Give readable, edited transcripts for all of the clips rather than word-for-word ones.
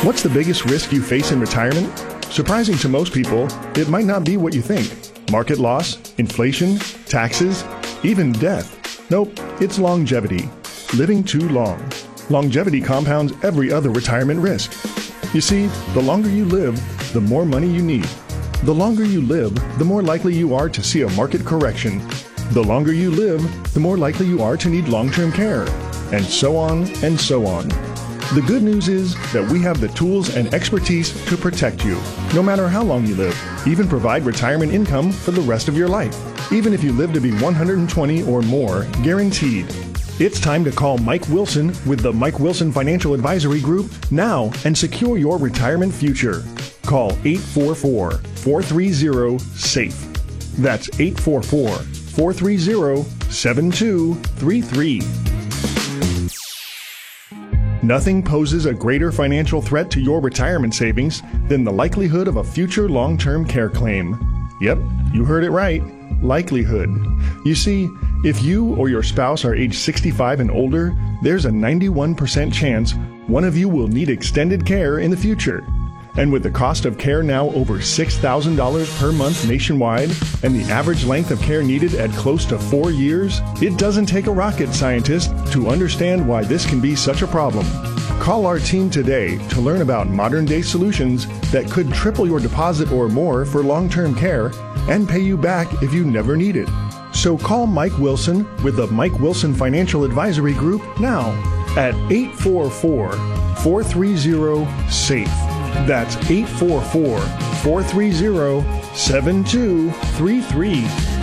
What's the biggest risk you face in retirement? Surprising to most people, it might not be what you think. Market loss, inflation, taxes, even death. Nope, it's longevity. Living too long. Longevity compounds every other retirement risk. You see, the longer you live, the more money you need. The longer you live, the more likely you are to see a market correction. The longer you live, the more likely you are to need long-term care. And so on and so on. The good news is that we have the tools and expertise to protect you, no matter how long you live, even provide retirement income for the rest of your life, even if you live to be 120 or more, guaranteed. It's time to call Mike Wilson with the Mike Wilson Financial Advisory Group now and secure your retirement future. Call 844-430-SAFE. That's 844-430-7233. Nothing poses a greater financial threat to your retirement savings than the likelihood of a future long-term care claim. Yep, you heard it right. Likelihood. You see, if you or your spouse are age 65 and older, there's a 91% chance one of you will need extended care in the future. And with the cost of care now over $6,000 per month nationwide and the average length of care needed at close to 4 years, it doesn't take a rocket scientist to understand why this can be such a problem. Call our team today to learn about modern-day solutions that could triple your deposit or more for long-term care and pay you back if you never need it. So call Mike Wilson with the Mike Wilson Financial Advisory Group now at 844-430-SAFE. That's 844-430-7233.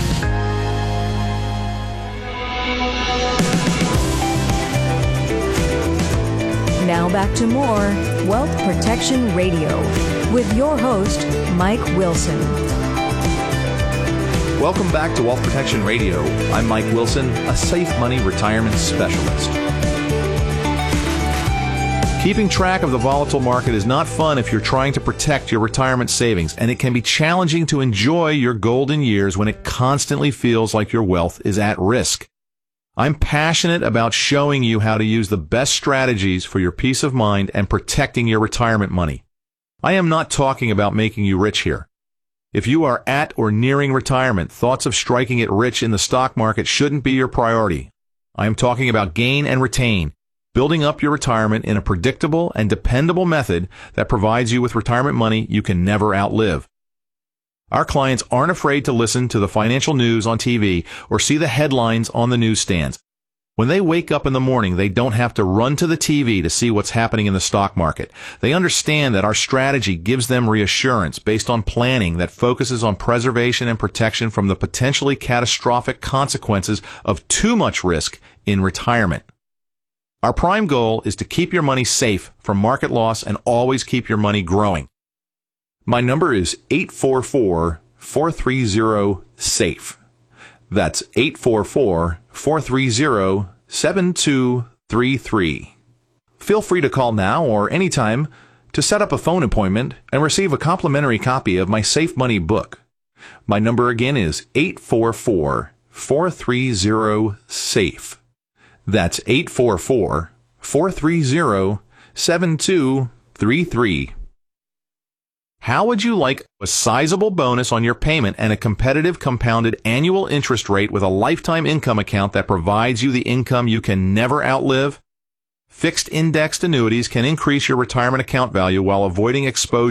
Now back to more Wealth Protection Radio with your host, Mike Wilson. Welcome back to Wealth Protection Radio. I'm Mike Wilson, a safe money retirement specialist. Keeping track of the volatile market is not fun if you're trying to protect your retirement savings, and it can be challenging to enjoy your golden years when it constantly feels like your wealth is at risk. I'm passionate about showing you how to use the best strategies for your peace of mind and protecting your retirement money. I am not talking about making you rich here. If you are at or nearing retirement, thoughts of striking it rich in the stock market shouldn't be your priority. I am talking about gain and retain, building up your retirement in a predictable and dependable method that provides you with retirement money you can never outlive. Our clients aren't afraid to listen to the financial news on TV or see the headlines on the newsstands. When they wake up in the morning, they don't have to run to the TV to see what's happening in the stock market. They understand that our strategy gives them reassurance based on planning that focuses on preservation and protection from the potentially catastrophic consequences of too much risk in retirement. Our prime goal is to keep your money safe from market loss and always keep your money growing. My number is 844-430-SAFE. That's 844-430-7233. Feel free to call now or anytime to set up a phone appointment and receive a complimentary copy of my Safe Money book. My number again is 844-430-SAFE. That's 844-430-7233. How would you like a sizable bonus on your payment and a competitive compounded annual interest rate with a lifetime income account that provides you the income you can never outlive? Fixed indexed annuities can increase your retirement account value while avoiding exposure